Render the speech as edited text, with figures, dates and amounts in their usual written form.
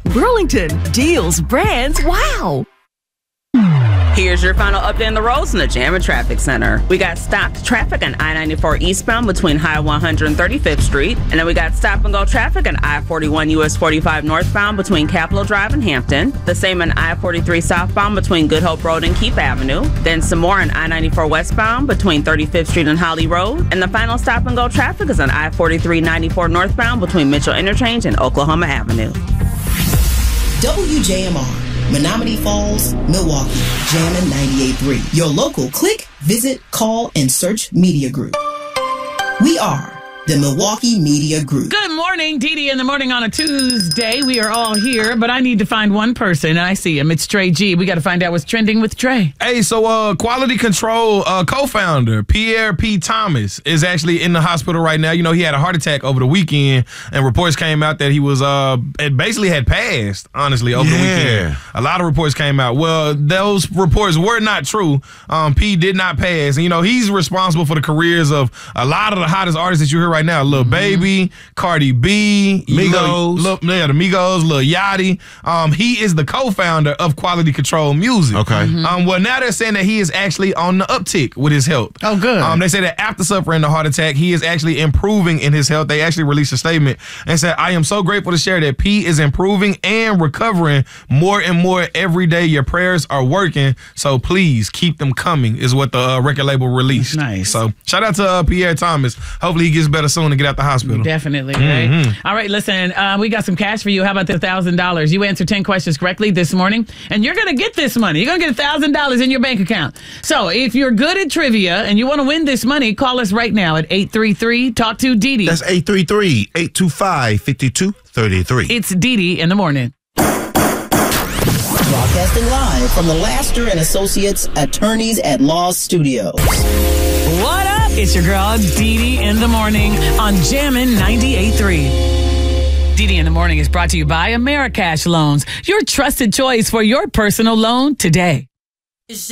Burlington, deals, brands, wow. Here's your final update on the roads in the Jammin Traffic Center. We got stopped traffic on I-94 eastbound between High 135th Street. And then we got stop-and-go traffic on I-41 US 45 northbound between Capitol Drive and Hampton. The same on I-43 southbound between Good Hope Road and Keep Avenue. Then some more on I-94 westbound between 35th Street and Holly Road. And the final stop-and-go traffic is on I-43 94 northbound between Mitchell Interchange and Oklahoma Avenue. WJMR. Menominee Falls, Milwaukee, Jammin' 98.3. Your local click, visit, call, and search media group. We are the Milwaukee Media Group. Good morning, Dee in the morning on a Tuesday. We are all here, but I need to find one person, and I see him. It's Trey G. We got to find out what's trending with Trey. Hey, so Quality Control co-founder Pierre P. Thomas is actually in the hospital right now. You know, he had a heart attack over the weekend, and reports came out that he was it basically had passed, honestly, over the weekend. A lot of reports came out. Well, those reports were not true. P did not pass. And, you know, he's responsible for the careers of a lot of the hottest artists that you hear right now. Lil Baby, Cardi B, Migos. The Migos, Lil Yachty. He is the co-founder of Quality Control Music. Okay. Well, now they're saying that he is actually on the uptick with his health. Oh, good. They say that after suffering the heart attack, he is actually improving in his health. They actually released a statement and said, "I am so grateful to share that P is improving and recovering more and more every day. Your prayers are working, so please keep them coming," is what the record label released. Nice. So shout out to Pierre Thomas. Hopefully he gets better soon to get out the hospital. Definitely, right? All right, listen, we got some cash for you. How about the $1,000? You answered 10 questions correctly this morning, and you're going to get this money. You're going to get $1,000 in your bank account. So if you're good at trivia and you want to win this money, call us right now at 833-TALK-TO-DEDE. That's 833-825-5233. It's Dee in the morning. Broadcasting live from the Laster and Associates Attorneys at Law Studios. What up? It's your girl, Dee in the morning on Jammin' 98.3. Dee in the morning is brought to you by Americash Loans, your trusted choice for your personal loan today.